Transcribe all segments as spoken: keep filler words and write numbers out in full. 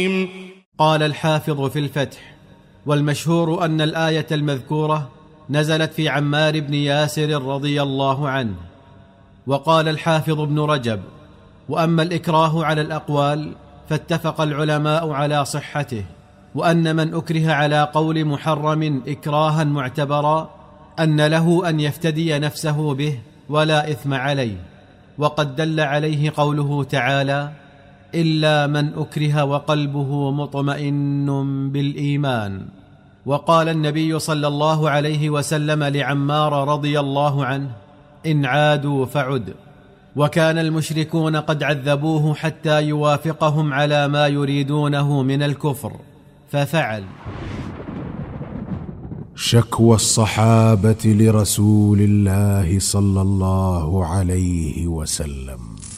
قال الحافظ في الفتح: والمشهور أن الآية المذكورة نزلت في عمار بن ياسر رضي الله عنه. وقال الحافظ ابن رجب: وأما الإكراه على الأقوال فاتفق العلماء على صحته، وأن من أكره على قول محرم إكراها معتبرا أن له أن يفتدي نفسه به ولا إثم عليه، وقد دل عليه قوله تعالى: إلا من أكره وقلبه مطمئن بالإيمان. وقال النبي صلى الله عليه وسلم لعمار رضي الله عنه: إن عادوا فعد. وكان المشركون قد عذبوه حتى يوافقهم على ما يريدونه من الكفر ففعل. شكوى الصحابة لرسول الله صلى الله عليه وسلم.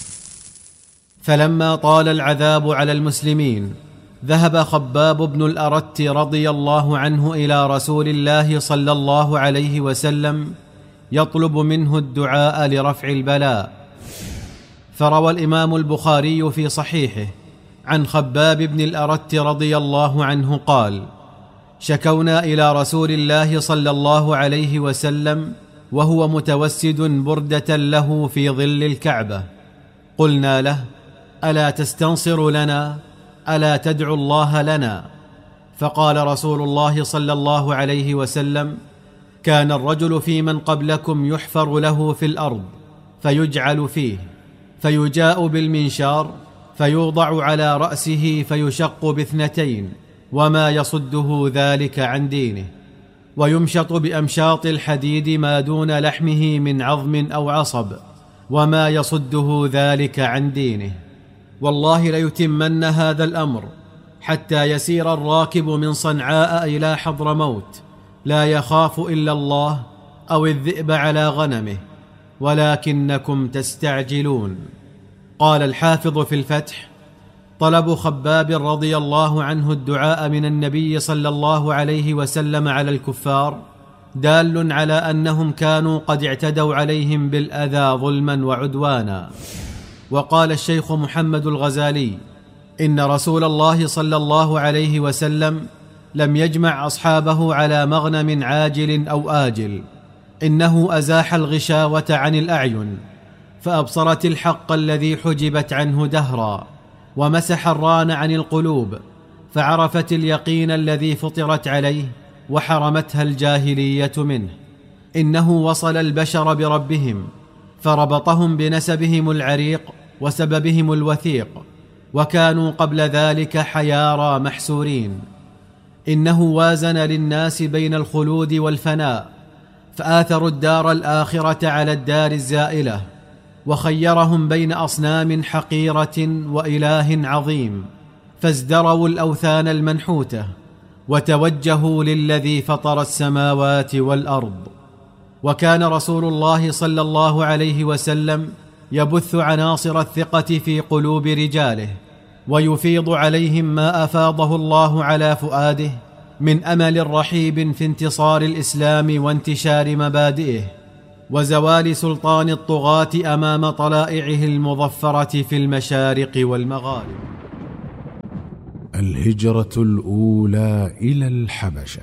فلما طال العذاب على المسلمين ذهب خباب بن الأرت رضي الله عنه إلى رسول الله صلى الله عليه وسلم يطلب منه الدعاء لرفع البلاء. فروى الإمام البخاري في صحيحه عن خباب بن الأرت رضي الله عنه قال: شكونا إلى رسول الله صلى الله عليه وسلم وهو متوسد بردة له في ظل الكعبة، قلنا له: ألا تستنصر لنا؟ ألا تدعو الله لنا؟ فقال رسول الله صلى الله عليه وسلم: كان الرجل في من قبلكم يحفر له في الأرض فيجعل فيه، فيجاء بالمنشار فيوضع على رأسه فيشق باثنتين وما يصده ذلك عن دينه، ويمشط بأمشاط الحديد ما دون لحمه من عظم أو عصب وما يصده ذلك عن دينه. والله ليتمن هذا الأمر حتى يسير الراكب من صنعاء إلى حضرموت لا يخاف إلا الله أو الذئب على غنمه، ولكنكم تستعجلون. قال الحافظ في الفتح: طلب خباب رضي الله عنه الدعاء من النبي صلى الله عليه وسلم على الكفار دال على أنهم كانوا قد اعتدوا عليهم بالأذى ظلما وعدوانا. وقال الشيخ محمد الغزالي: إن رسول الله صلى الله عليه وسلم لم يجمع أصحابه على مغنم عاجل أو آجل، إنه أزاح الغشاوة عن الأعين فأبصرت الحق الذي حجبت عنه دهرا، ومسح الران عن القلوب فعرفت اليقين الذي فطرت عليه وحرمتها الجاهلية منه. إنه وصل البشر بربهم فربطهم بنسبهم العريق وسببهم الوثيق، وكانوا قبل ذلك حيارى محسورين. إنه وازن للناس بين الخلود والفناء فآثروا الدار الآخرة على الدار الزائلة، وخيرهم بين أصنام حقيرة وإله عظيم، فازدروا الأوثان المنحوتة وتوجهوا للذي فطر السماوات والأرض. وكان رسول الله صلى الله عليه وسلم يبث عناصر الثقة في قلوب رجاله ويفيض عليهم ما أفاضه الله على فؤاده من أمل رحيب في انتصار الإسلام وانتشار مبادئه وزوال سلطان الطغاة أمام طلائعه المظفرة في المشارق والمغارب. الهجرة الأولى إلى الحبشة.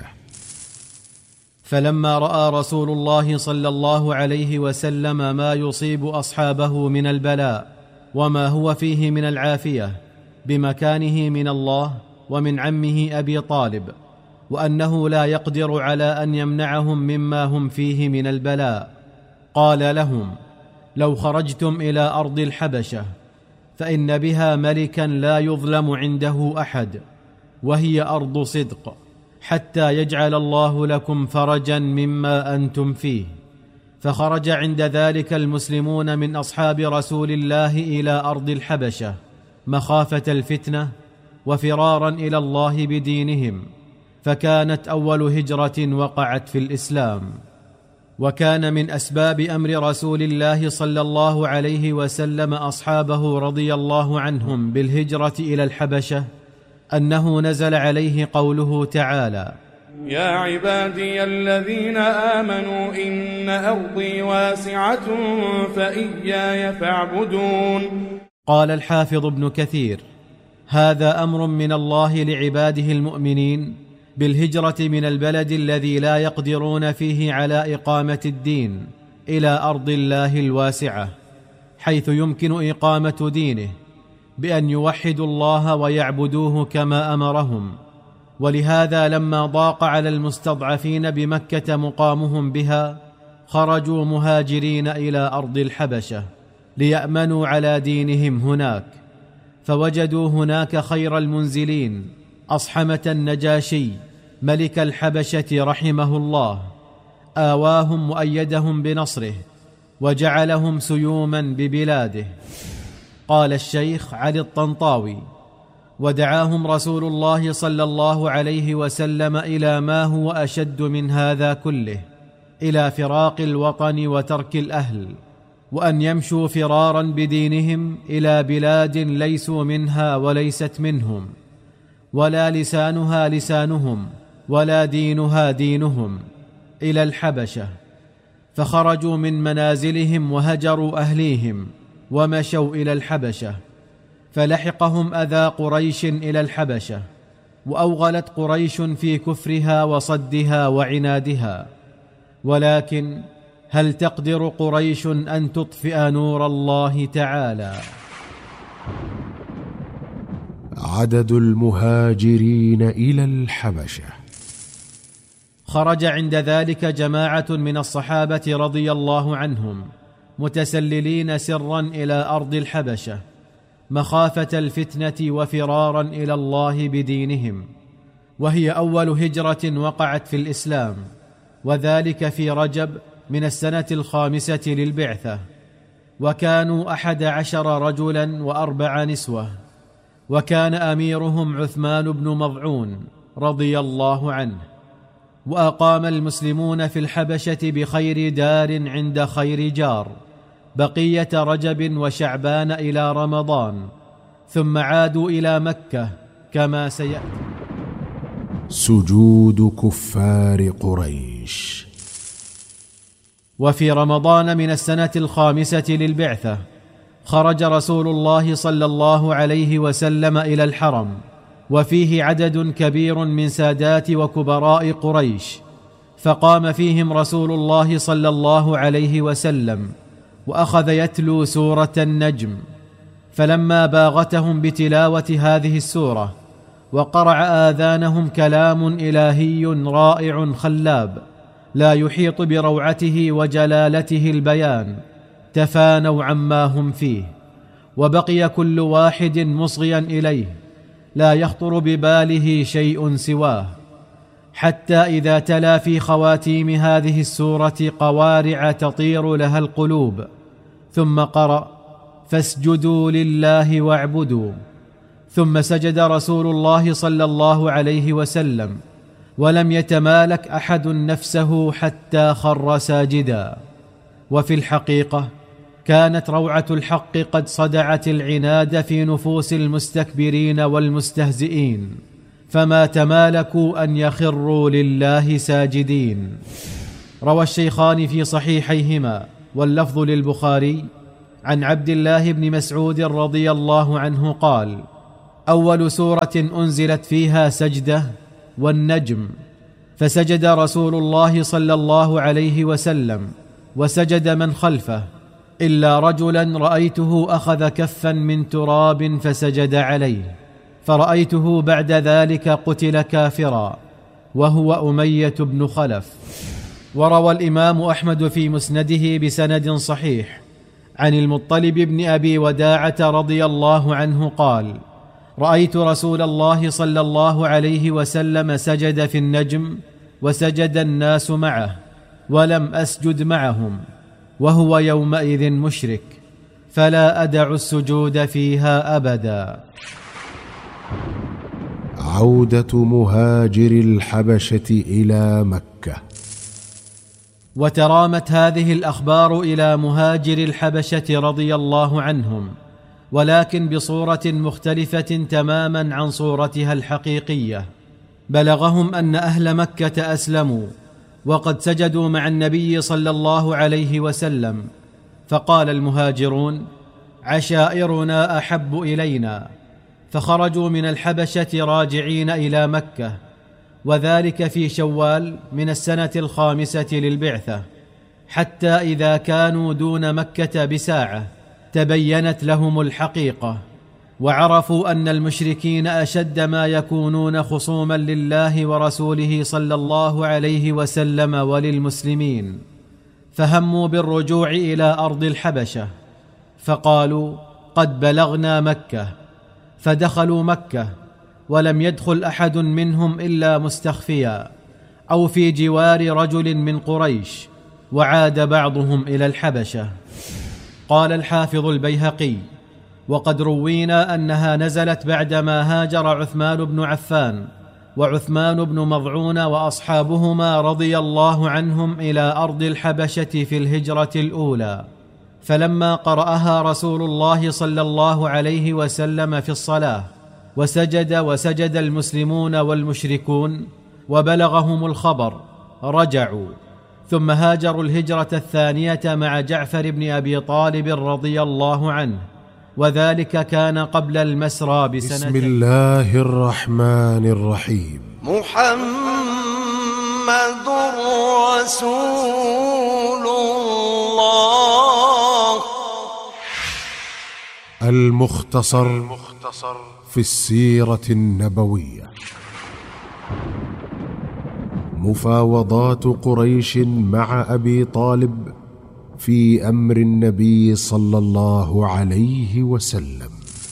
فلما رأى رسول الله صلى الله عليه وسلم ما يصيب أصحابه من البلاء وما هو فيه من العافية بمكانه من الله ومن عمه أبي طالب، وأنه لا يقدر على أن يمنعهم مما هم فيه من البلاء، قال لهم: لو خرجتم إلى أرض الحبشة فإن بها ملكا لا يظلم عنده أحد، وهي أرض صدق، حتى يجعل الله لكم فرجا مما أنتم فيه. فخرج عند ذلك المسلمون من أصحاب رسول الله إلى أرض الحبشة مخافة الفتنة وفرارا إلى الله بدينهم، فكانت أول هجرة وقعت في الإسلام. وكان من أسباب أمر رسول الله صلى الله عليه وسلم أصحابه رضي الله عنهم بالهجرة إلى الحبشة أنه نزل عليه قوله تعالى: يا عبادي الذين آمنوا إن أرضي واسعة فإياي فاعبدون. قال الحافظ ابن كثير: هذا أمر من الله لعباده المؤمنين بالهجرة من البلد الذي لا يقدرون فيه على إقامة الدين إلى أرض الله الواسعة، حيث يمكن إقامة دينه بأن يوحدوا الله ويعبدوه كما أمرهم. ولهذا لما ضاق على المستضعفين بمكة مقامهم بها خرجوا مهاجرين إلى أرض الحبشة ليأمنوا على دينهم هناك، فوجدوا هناك خير المنزلين أصحمة النجاشي ملك الحبشة رحمه الله، آواهم وأيدهم بنصره وجعلهم سيوما ببلاده. قال الشيخ علي الطنطاوي: ودعاهم رسول الله صلى الله عليه وسلم إلى ما هو أشد من هذا كله، إلى فراق الوطن وترك الأهل، وأن يمشوا فرارا بدينهم إلى بلاد ليسوا منها وليست منهم، ولا لسانها لسانهم ولا دينها دينهم، إلى الحبشة. فخرجوا من منازلهم وهجروا أهليهم ومشوا إلى الحبشة، فلحقهم أذى قريش إلى الحبشة، وأوغلت قريش في كفرها وصدها وعنادها. ولكن هل تقدر قريش أن تطفئ نور الله تعالى؟ عدد المهاجرين إلى الحبشة. خرج عند ذلك جماعة من الصحابة رضي الله عنهم متسللين سرا إلى أرض الحبشة مخافة الفتنة وفرارا إلى الله بدينهم، وهي أول هجرة وقعت في الإسلام، وذلك في رجب من السنة الخامسة للبعثة. وكانوا أحد عشر رجلا وأربع نسوة، وكان أميرهم عثمان بن مضعون رضي الله عنه. وأقام المسلمون في الحبشة بخير دار عند خير جار بقية رجب وشعبان إلى رمضان، ثم عادوا إلى مكة كما سيأتي. سجود كفار قريش. وفي رمضان من السنة الخامسة للبعثة خرج رسول الله صلى الله عليه وسلم إلى الحرم، وفيه عدد كبير من سادات وكبراء قريش، فقام فيهم رسول الله صلى الله عليه وسلم وأخذ يتلو سورة النجم. فلما باغتهم بتلاوة هذه السورة وقرع آذانهم كلام إلهي رائع خلاب لا يحيط بروعته وجلالته البيان، تفانوا عما هم فيه، وبقي كل واحد مصغيا إليه لا يخطر بباله شيء سواه، حتى إذا تلا في خواتيم هذه السورة قوارع تطير لها القلوب، ثم قرأ: فاسجدوا لله واعبدوا. ثم سجد رسول الله صلى الله عليه وسلم، ولم يتمالك أحد نفسه حتى خر ساجدا. وفي الحقيقة كانت روعة الحق قد صدعت العناد في نفوس المستكبرين والمستهزئين، فما تمالكوا أن يخروا لله ساجدين. روى الشيخان في صحيحيهما واللفظ للبخاري عن عبد الله بن مسعود رضي الله عنه قال: أول سورة أنزلت فيها سجدة والنجم، فسجد رسول الله صلى الله عليه وسلم وسجد من خلفه، إلا رجلا رأيته أخذ كفا من تراب فسجد عليه، فرأيته بعد ذلك قتل كافرا، وهو أمية بن خلف. وروى الإمام أحمد في مسنده بسند صحيح عن المطلب بن أبي وداعة رضي الله عنه قال: رأيت رسول الله صلى الله عليه وسلم سجد في النجم وسجد الناس معه، ولم أسجد معهم، وهو يومئذ مشرك، فلا أدع السجود فيها أبدا. عودة مهاجر الحبشة إلى مكة. وترامت هذه الأخبار إلى مهاجر الحبشة رضي الله عنهم، ولكن بصورة مختلفة تماما عن صورتها الحقيقية. بلغهم أن أهل مكة أسلموا وقد سجدوا مع النبي صلى الله عليه وسلم، فقال المهاجرون: عشائرنا أحب إلينا، فخرجوا من الحبشة راجعين إلى مكة، وذلك في شوال من السنة الخامسة للبعثة، حتى إذا كانوا دون مكة بساعة تبينت لهم الحقيقة، وعرفوا أن المشركين أشد ما يكونون خصوما لله ورسوله صلى الله عليه وسلم وللمسلمين، فهموا بالرجوع إلى أرض الحبشة، فقالوا: قد بلغنا مكة. فدخلوا مكة، ولم يدخل أحد منهم إلا مستخفيا أو في جوار رجل من قريش، وعاد بعضهم إلى الحبشة. قال الحافظ البيهقي: وقد روينا أنها نزلت بعدما هاجر عثمان بن عفان وعثمان بن مضعون وأصحابهما رضي الله عنهم إلى أرض الحبشة في الهجرة الأولى، فلما قرأها رسول الله صلى الله عليه وسلم في الصلاة وسجد وسجد المسلمون والمشركون وبلغهم الخبر رجعوا، ثم هاجروا الهجرة الثانية مع جعفر بن أبي طالب رضي الله عنه، وذلك كان قبل المسرى بسنتين. بسم الله الرحمن الرحيم. محمد رسول الله. المختصر في السيرة النبوية. مفاوضات قريش مع أبي طالب في أمر النبي صلى الله عليه وسلم.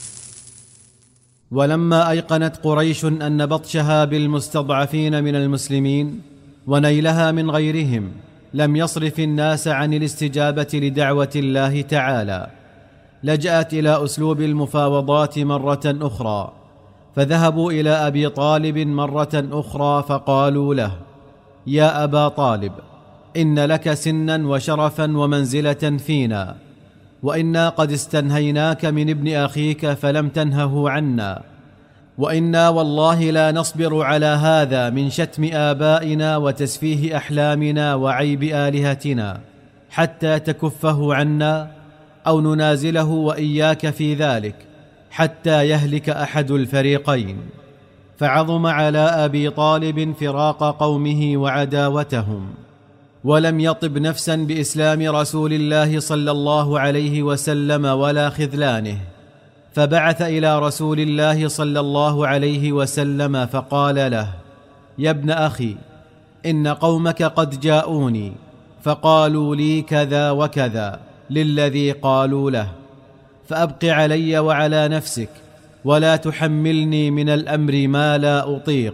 ولما أيقنت قريش أن بطشها بالمستضعفين من المسلمين ونيلها من غيرهم لم يصرف الناس عن الاستجابة لدعوة الله تعالى، لجأت إلى أسلوب المفاوضات مرة أخرى، فذهبوا إلى أبي طالب مرة أخرى فقالوا له: يا أبا طالب، إن لك سنا وشرفا ومنزلة فينا، وإنا قد استنهيناك من ابن أخيك فلم تنهه عنا، وإنا والله لا نصبر على هذا من شتم آبائنا وتسفيه أحلامنا وعيب آلهتنا حتى تكفه عنا، أو ننازله وإياك في ذلك حتى يهلك أحد الفريقين. فعظم على أبي طالب فراق قومه وعداوتهم، ولم يطب نفسا بإسلام رسول الله صلى الله عليه وسلم ولا خذلانه، فبعث إلى رسول الله صلى الله عليه وسلم فقال له: يا ابن أخي، إن قومك قد جاءوني فقالوا لي كذا وكذا للذي قالوا له، فأبق علي وعلى نفسك ولا تحملني من الأمر ما لا أطيق.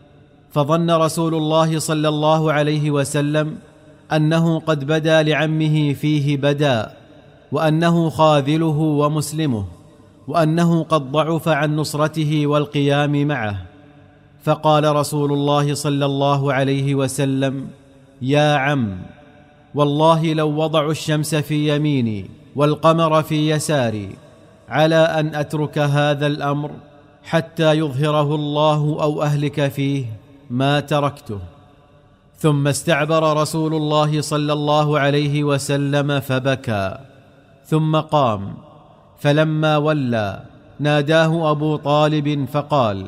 فظن رسول الله صلى الله عليه وسلم أنه قد بدا لعمه فيه بداء، وأنه خاذله ومسلمه، وأنه قد ضعف عن نصرته والقيام معه، فقال رسول الله صلى الله عليه وسلم: يا عم، والله لو وضعوا الشمس في يميني والقمر في يساري على أن أترك هذا الأمر حتى يظهره الله أو أهلك فيه ما تركته. ثم استعبر رسول الله صلى الله عليه وسلم فبكى، ثم قام، فلما ولى ناداه أبو طالب فقال: